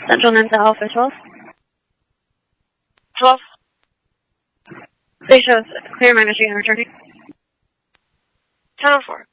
Central Mensa Alpha 12. 12. They show clear my Michigan returning. 10-4.